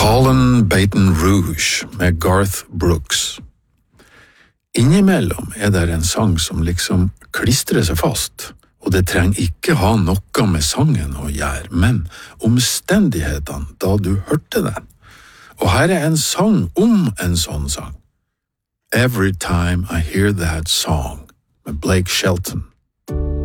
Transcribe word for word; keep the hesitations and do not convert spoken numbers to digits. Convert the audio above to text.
Fallen Baton Rouge med Garth Brooks. Innimellom er det en sang som liksom klistrer seg fast, og det trenger ikke ha noe med sangen å gjøre, men omstendighetene da du hørte den. Og her er en sang om en sånn sang. Every Time I Hear That Song med Blake Shelton.